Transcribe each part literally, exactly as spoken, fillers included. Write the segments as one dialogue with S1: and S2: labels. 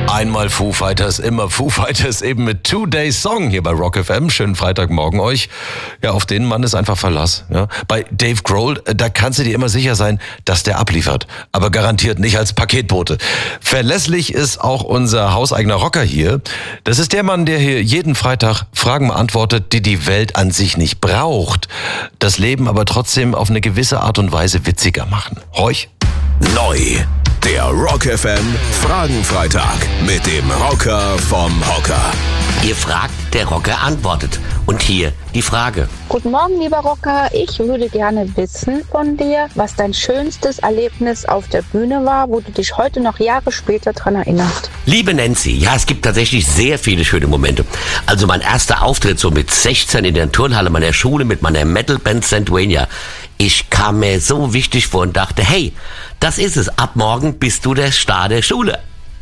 S1: Einmal Foo Fighters, immer Foo Fighters, eben mit Two Days Song hier bei Rock F M. Schönen Freitagmorgen euch. Ja, auf den Mann ist einfach Verlass. Ja. Bei Dave Grohl, da kannst du dir immer sicher sein, dass der abliefert. Aber garantiert nicht als Paketbote. Verlässlich ist auch unser hauseigener Rocker hier. Das ist der Mann, der hier jeden Freitag Fragen beantwortet, die die Welt an sich nicht braucht. Das Leben aber trotzdem auf eine gewisse Art und Weise witziger machen. Horch.
S2: Neu. Der Rock F M Fragenfreitag mit dem Rocker vom Hocker.
S3: Ihr fragt, der Rocker antwortet. Und hier die Frage.
S4: Guten Morgen, lieber Rocker. Ich würde gerne wissen von dir, was dein schönstes Erlebnis auf der Bühne war, wo du dich heute noch Jahre später dran erinnerst.
S3: Liebe Nancy, ja, es gibt tatsächlich sehr viele schöne Momente. Also mein erster Auftritt so mit sechzehn in der Turnhalle meiner Schule mit meiner Metalband Saint Vania. Ich kam mir so wichtig vor und dachte, hey, das ist es. Ab morgen bist du der Star der Schule.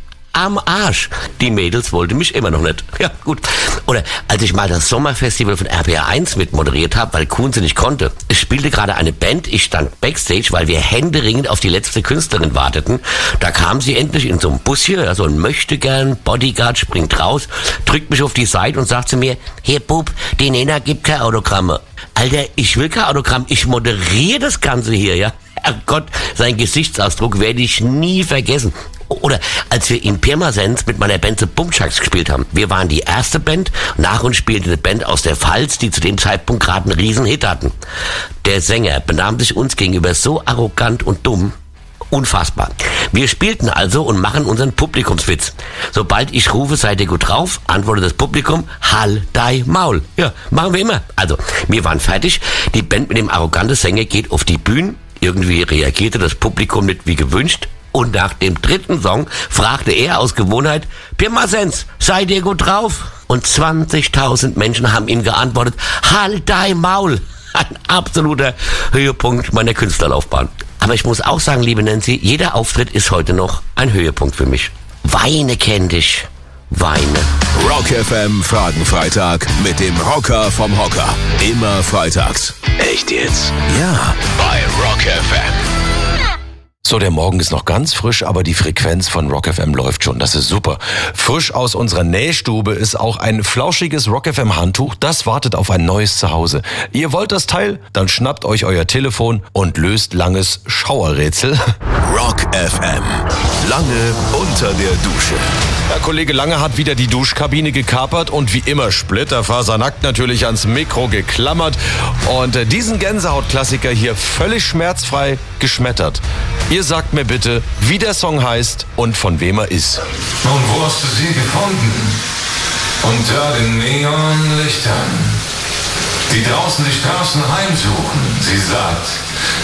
S3: Am Arsch. Die Mädels wollten mich immer noch nicht. Ja, gut. Oder als ich mal das Sommerfestival von R P R eins mit moderiert habe, weil Kunze nicht konnte. Es spielte gerade eine Band, ich stand Backstage, weil wir händeringend auf die letzte Künstlerin warteten. Da kam sie endlich in so einem Bus hier, ja, so ein Möchtegern Bodyguard springt raus, drückt mich auf die Seite und sagt zu mir, hier Bub, die Nena gibt keine Autogramme. Alter, ich will kein Autogramm, ich moderiere das Ganze hier, ja. Herrgott, sein Gesichtsausdruck werde ich nie vergessen. Oder als wir in Pirmasens mit meiner Band The Bumchucks gespielt haben. Wir waren die erste Band, nach uns spielte eine Band aus der Pfalz, die zu dem Zeitpunkt gerade einen riesen Hit hatten. Der Sänger benahm sich uns gegenüber so arrogant und dumm. Unfassbar. Wir spielten also und machen unseren Publikumswitz. Sobald ich rufe, seid ihr gut drauf, antwortet das Publikum, halt dein Maul. Ja, machen wir immer. Also, wir waren fertig, die Band mit dem arroganten Sänger geht auf die Bühne, irgendwie reagierte das Publikum nicht wie gewünscht und nach dem dritten Song fragte er aus Gewohnheit, Pirmasens, seid ihr gut drauf? Und zwanzigtausend Menschen haben ihm geantwortet, halt dein Maul. Ein absoluter Höhepunkt meiner Künstlerlaufbahn. Aber ich muss auch sagen, liebe Nancy, jeder Auftritt ist heute noch ein Höhepunkt für mich. Weine kenn dich, weine.
S2: Rock F M Fragenfreitag mit dem Rocker vom Hocker. Immer freitags.
S1: Echt jetzt?
S2: Ja, bei Rock F M.
S1: So, der Morgen ist noch ganz frisch, aber die Frequenz von Rock F M läuft schon. Das ist super. Frisch aus unserer Nähstube ist auch ein flauschiges Rock F M Handtuch. Das wartet auf ein neues Zuhause. Ihr wollt das Teil? Dann schnappt euch euer Telefon und löst langes Schauerrätsel.
S2: Rock F M. Lange unter der Dusche.
S1: Der Kollege Lange hat wieder die Duschkabine gekapert und wie immer splitterfasernackt natürlich ans Mikro geklammert und diesen Gänsehautklassiker hier völlig schmerzfrei geschmettert. Ihr sagt mir bitte, wie der Song heißt und von wem er ist.
S5: Und wo hast du sie gefunden? Unter den Neonlichtern, die draußen die Straßen heimsuchen. Sie sagt,